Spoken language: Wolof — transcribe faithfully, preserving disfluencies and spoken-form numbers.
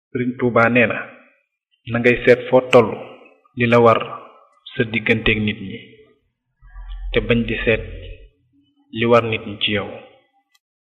Sëriñ Tuubaa nee na na ngay seet foo toll li la war sa digganteeg nit ñi te bañ di seet li war nit ñi ci yow.